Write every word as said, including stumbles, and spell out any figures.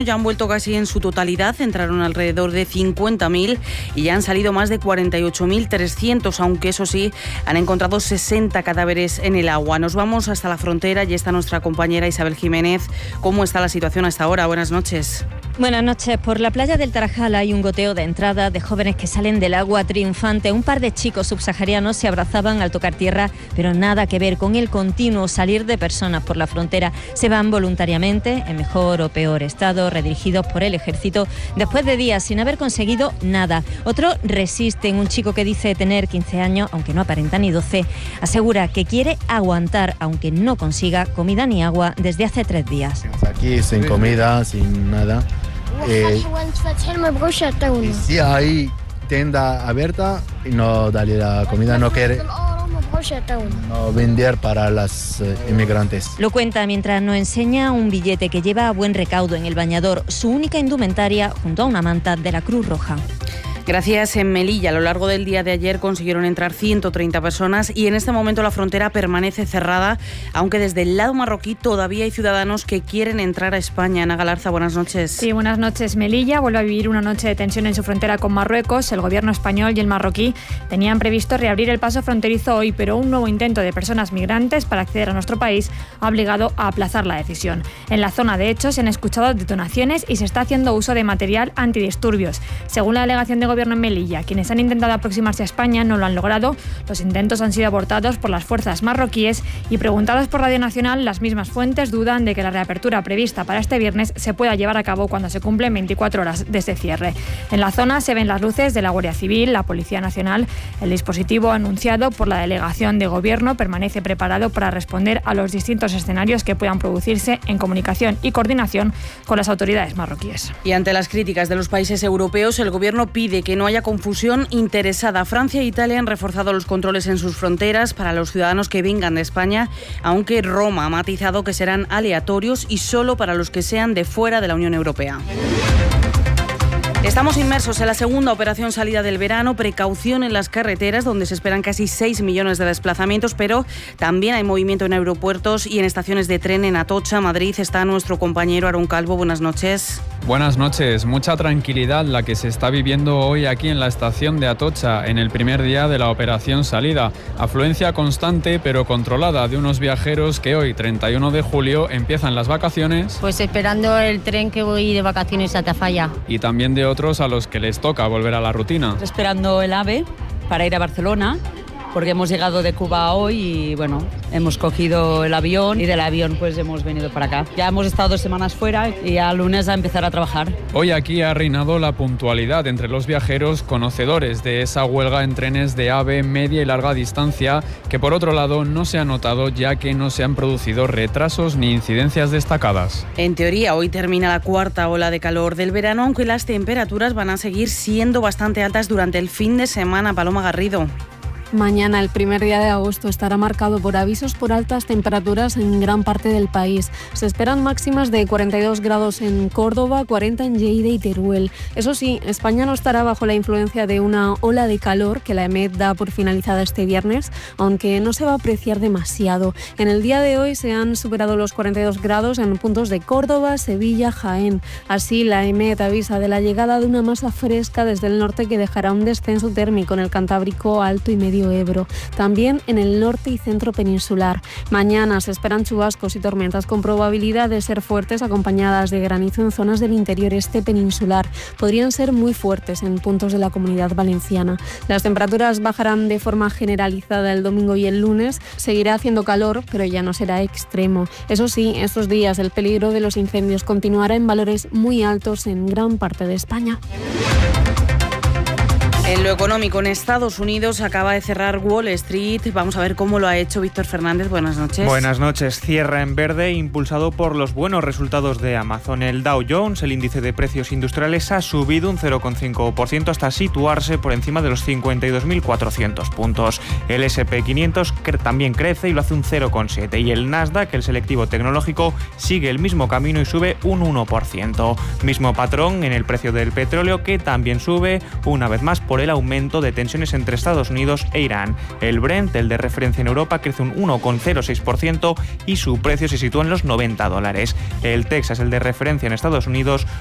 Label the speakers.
Speaker 1: Ya han vuelto casi en su totalidad, entraron alrededor de cincuenta mil y ya han salido más de cuarenta y ocho mil trescientos, aunque eso sí, han encontrado sesenta cadáveres en el agua. Nos vamos hasta la frontera y está nuestra compañera Isabel Jiménez. ¿Cómo está la situación hasta ahora? Buenas noches.
Speaker 2: Buenas noches. Por la playa del Tarajal hay un goteo de entrada de jóvenes que salen del agua triunfante. Un par de chicos subsaharianos se abrazaban al tocar tierra, pero nada que ver con el continuo salir de personas por la frontera. Se van voluntariamente, en mejor o peor estado, redirigidos por el ejército, después de días sin haber conseguido nada. Otros resisten. Un chico que dice tener quince años, aunque no aparenta ni doce, asegura que quiere aguantar, aunque no consiga comida ni agua desde hace tres días.
Speaker 3: Aquí sin comida, sin nada. Eh, y si hay tienda abierta y no darle la comida, no quiere no vender para los eh, inmigrantes.
Speaker 2: Lo cuenta mientras nos enseña un billete que lleva a buen recaudo en el bañador, su única indumentaria junto a una manta de la Cruz Roja.
Speaker 1: Gracias. En Melilla, a lo largo del día de ayer consiguieron entrar ciento treinta personas y en este momento la frontera permanece cerrada, aunque desde el lado marroquí todavía hay ciudadanos que quieren entrar a España. Ana Galarza, buenas noches.
Speaker 4: Sí, buenas noches. Melilla vuelve a vivir una noche de tensión en su frontera con Marruecos. El gobierno español y el marroquí tenían previsto reabrir el paso fronterizo hoy, pero un nuevo intento de personas migrantes para acceder a nuestro país ha obligado a aplazar la decisión. En la zona, de hecho, se han escuchado detonaciones y se está haciendo uso de material antidisturbios. Según la delegación de gobierno en Melilla, quienes han intentado aproximarse a España no lo han logrado. Los intentos han sido abortados por las fuerzas marroquíes y, preguntados por Radio Nacional, las mismas fuentes dudan de que la reapertura prevista para este viernes se pueda llevar a cabo cuando se cumplen veinticuatro horas de ese cierre. En la zona se ven las luces de la Guardia Civil, la Policía Nacional. El dispositivo anunciado por la delegación de gobierno permanece preparado para responder a los distintos escenarios que puedan producirse en comunicación y coordinación con las autoridades marroquíes.
Speaker 1: Y ante las críticas de los países europeos, el gobierno pide que no haya confusión interesada. Francia e Italia han reforzado los controles en sus fronteras para los ciudadanos que vengan de España, aunque Roma ha matizado que serán aleatorios y solo para los que sean de fuera de la Unión Europea. Estamos inmersos en la segunda operación salida del verano, precaución en las carreteras, donde se esperan casi seis millones de desplazamientos, pero también hay movimiento en aeropuertos y en estaciones de tren. En Atocha, Madrid, está nuestro compañero Aaron Calvo. Buenas noches.
Speaker 5: Buenas noches. Mucha tranquilidad la que se está viviendo hoy aquí en la estación de Atocha, en el primer día de la operación salida. Afluencia constante pero controlada de unos viajeros que hoy, treinta y uno de julio, empiezan las vacaciones.
Speaker 6: Pues esperando el tren que voy de vacaciones a Tafalla.
Speaker 5: Y también de otros a los que les toca volver a la rutina.
Speaker 7: Esperando el AVE para ir a Barcelona, porque hemos llegado de Cuba hoy y bueno, hemos cogido el avión y del avión pues hemos venido para acá. Ya hemos estado dos semanas fuera y ya lunes a empezar a trabajar.
Speaker 5: Hoy aquí ha reinado la puntualidad entre los viajeros conocedores de esa huelga en trenes de AVE media y larga distancia, que por otro lado no se ha notado ya que no se han producido retrasos ni incidencias destacadas.
Speaker 1: En teoría hoy termina la cuarta ola de calor del verano, aunque las temperaturas van a seguir siendo bastante altas durante el fin de semana. Paloma Garrido.
Speaker 8: Mañana, el primer día de agosto, estará marcado por avisos por altas temperaturas en gran parte del país. Se esperan máximas de cuarenta y dos grados en Córdoba, cuarenta en Lleida y Teruel. Eso sí, España no estará bajo la influencia de una ola de calor que la EMET da por finalizada este viernes, aunque no se va a apreciar demasiado. En el día de hoy se han superado los cuarenta y dos grados en puntos de Córdoba, Sevilla, Jaén. Así, la EMET avisa de la llegada de una masa fresca desde el norte que dejará un descenso térmico en el Cantábrico Alto y Medio Ebro, también en el norte y centro peninsular. Mañana se esperan chubascos y tormentas con probabilidad de ser fuertes, acompañadas de granizo en zonas del interior este peninsular. Podrían ser muy fuertes en puntos de la Comunidad Valenciana. Las temperaturas bajarán de forma generalizada el domingo y el lunes. Seguirá haciendo calor, pero ya no será extremo. Eso sí, estos días el peligro de los incendios continuará en valores muy altos en gran parte de España.
Speaker 1: En lo económico, en Estados Unidos acaba de cerrar Wall Street. Vamos a ver cómo lo ha hecho Víctor Fernández. Buenas noches.
Speaker 9: Buenas noches. Cierra en verde, impulsado por los buenos resultados de Amazon. El Dow Jones, el índice de precios industriales, ha subido un cero coma cinco por ciento hasta situarse por encima de los cincuenta y dos mil cuatrocientos puntos. El ese and pe quinientos también crece y lo hace un cero coma siete por ciento. Y el Nasdaq, el selectivo tecnológico, sigue el mismo camino y sube un uno por ciento. Mismo patrón en el precio del petróleo, que también sube una vez más por por el aumento de tensiones entre Estados Unidos e Irán. El Brent, el de referencia en Europa, crece un uno coma cero seis por ciento y su precio se sitúa en los noventa dólares. El Texas, el de referencia en Estados Unidos,